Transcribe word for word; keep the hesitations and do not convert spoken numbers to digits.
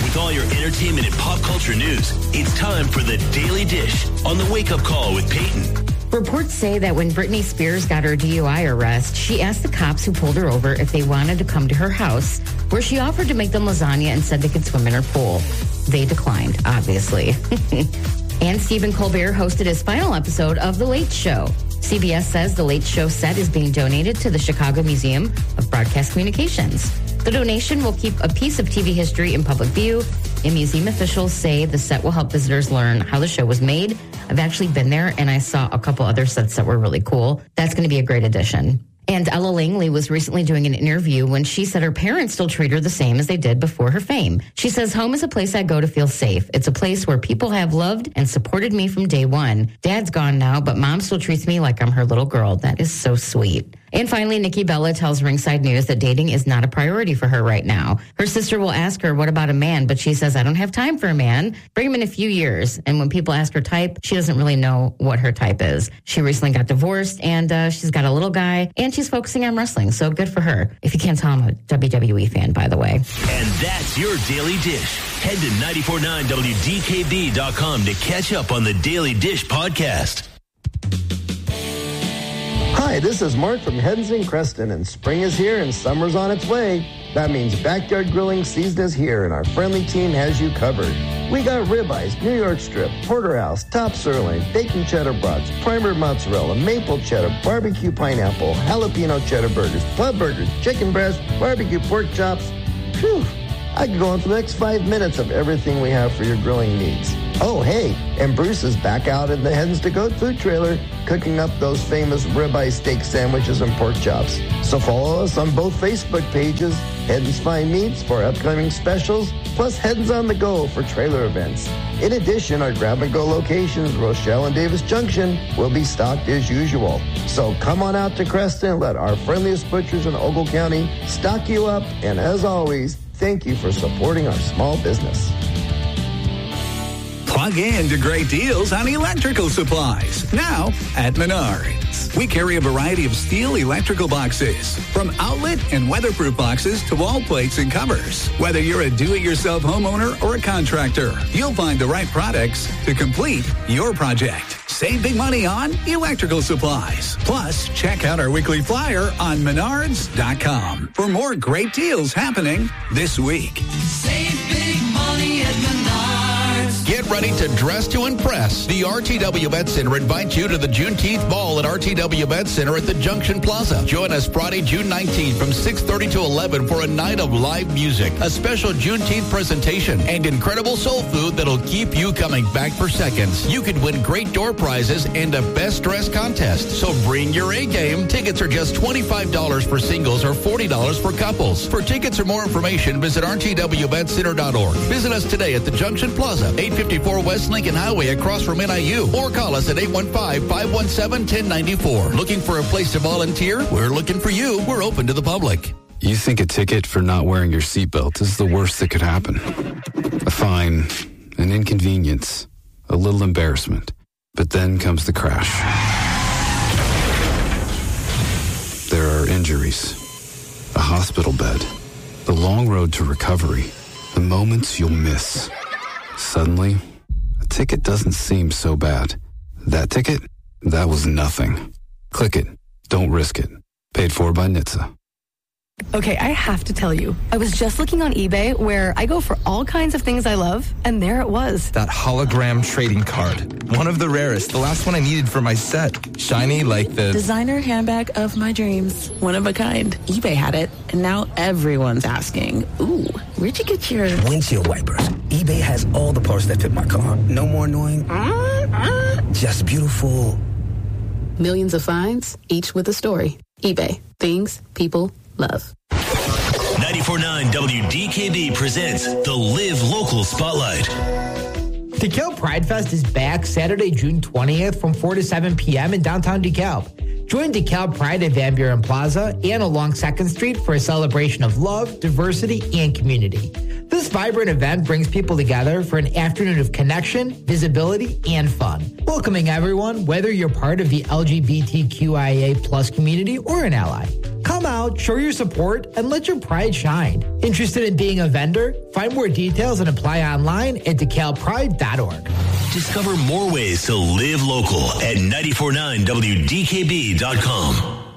With all your entertainment and pop culture news, it's time for the Daily Dish on the Wake Up Call with Peyton. Reports say that when Britney Spears got her D U I arrest, she asked the cops who pulled her over if they wanted to come to her house, where she offered to make them lasagna and said they could swim in her pool. They declined, obviously. And Stephen Colbert hosted his final episode of The Late Show. C B S says The Late Show set is being donated to the Chicago Museum of Broadcast Communications. The donation will keep a piece of T V history in public view, and museum officials say the set will help visitors learn how the show was made. I've actually been there, and I saw a couple other sets that were really cool. That's going to be a great addition. And Ella Langley was recently doing an interview when she said her parents still treat her the same as they did before her fame. She says, home is a place I go to feel safe. It's a place where people have loved and supported me from day one. Dad's gone now, but mom still treats me like I'm her little girl. That is so sweet. And finally, Nikki Bella tells Ringside News that dating is not a priority for her right now. Her sister will ask her, what about a man? But she says, I don't have time for a man. Bring him in a few years. And when people ask her type, she doesn't really know what her type is. She recently got divorced, and uh, she's got a little guy, and she's focusing on wrestling. So good for her. If you can't tell, I'm a W W E fan, by the way. And that's your Daily Dish. Head to nine four nine W D K B dot com to catch up on the Daily Dish podcast. Hi, this is Mark from Heddens and Creston, and spring is here and summer's on its way. That means backyard grilling season is here, and our friendly team has you covered. We got ribeyes, New York strip, porterhouse, top sirloin, bacon cheddar brats, primer mozzarella, maple cheddar, barbecue pineapple, jalapeno cheddar burgers, pub burgers, chicken breast, barbecue pork chops. Phew, I could go on for the next five minutes of everything we have for your grilling needs. Oh, hey, and Bruce is back out in the Heddens to Goat food trailer, cooking up those famous ribeye steak sandwiches and pork chops. So follow us on both Facebook pages, Heddens Fine Meats for upcoming specials, plus Heddens on the Go for trailer events. In addition, our grab-and-go locations, Rochelle and Davis Junction, will be stocked as usual. So come on out to Creston and let our friendliest butchers in Ogle County stock you up. And as always, thank you for supporting our small business. Plug in to great deals on electrical supplies, now at Menards. We carry a variety of steel electrical boxes, from outlet and weatherproof boxes to wall plates and covers. Whether you're a do-it-yourself homeowner or a contractor, you'll find the right products to complete your project. Save big money on electrical supplies. Plus, check out our weekly flyer on menards dot com for more great deals happening this week. Save big money at Menards. Get ready to dress to impress. The R T W Bet Center invites you to the Juneteenth Ball at R T W Bet Center at the Junction Plaza. Join us Friday, June nineteenth from six thirty to eleven for a night of live music, a special Juneteenth presentation, and incredible soul food that'll keep you coming back for seconds. You could win great door prizes and a best dress contest. So bring your A game. Tickets are just twenty-five dollars for singles or forty dollars for couples. For tickets or more information, visit R T W bet center dot org. Visit us today at the Junction Plaza, eight fifty-four West Lincoln Highway across from N I U, or call us at eight one five, five one seven, one zero nine four. Looking for a place to volunteer? We're looking for you. We're open to the public. You think a ticket for not wearing your seatbelt is the worst that could happen. A fine, an inconvenience, a little embarrassment. But then comes the crash. There are injuries, a hospital bed, the long road to recovery, the moments you'll miss. Suddenly, a ticket doesn't seem so bad. That ticket? That was nothing. Click it. Don't risk it. Paid for by N H T S A. Okay, I have to tell you, I was just looking on eBay where I go for all kinds of things I love, and there it was. That hologram trading card. One of the rarest. The last one I needed for my set. Shiny like the... designer handbag of my dreams. One of a kind. eBay had it, and now everyone's asking, ooh, where'd you get your... windshield wipers. eBay has all the parts that fit my car. No more annoying. Mm-hmm. Just beautiful. Millions of finds, each with a story. eBay. Things people love. ninety-four point nine W D K B presents the Live Local Spotlight. DeKalb Pride Fest is back Saturday, June twentieth from four to seven p.m. in downtown DeKalb. Join DeKalb Pride at Van Buren Plaza and along second Street for a celebration of love, diversity, and community. This vibrant event brings people together for an afternoon of connection, visibility, and fun. Welcoming everyone, whether you're part of the L G B T Q I A plus community or an ally. Come Come out, show your support, and let your pride shine. Interested in being a vendor? Find more details and apply online at decal pride dot org. Discover more ways to live local at nine four nine W D K B dot com.